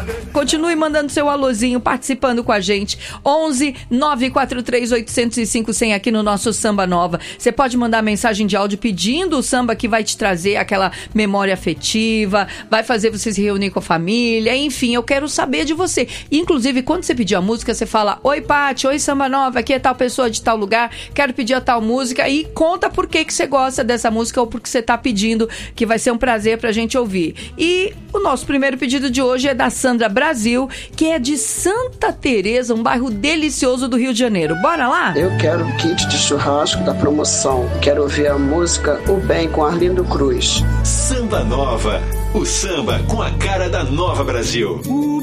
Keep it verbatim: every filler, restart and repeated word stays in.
Continue mandando seu alôzinho, participando com a gente. onze nove quatro três oito zero cinco zero zero aqui no nosso Samba Nova. Você pode mandar mensagem de áudio pedindo o samba que vai te trazer aquela memória afetiva, vai fazer você se reunir com a família, enfim, eu quero saber de você. Inclusive, quando você pedir a música, você fala: oi, Pati, oi, Samba Nova, aqui é tal pessoa de tal lugar, quero pedir a tal música, e conta por que que você gosta dessa música ou porque você tá pedindo, que vai ser um prazer pra gente ouvir. E o nosso primeiro pedido de hoje é da Sandra Brasil, que é de Santa Teresa, um bairro delicioso do Rio de Janeiro. Bora lá? Eu quero o kit de churrasco da promoção. Quero ouvir a música O Bem com Arlindo Cruz. Samba Nova, o samba com a cara da Nova Brasil. O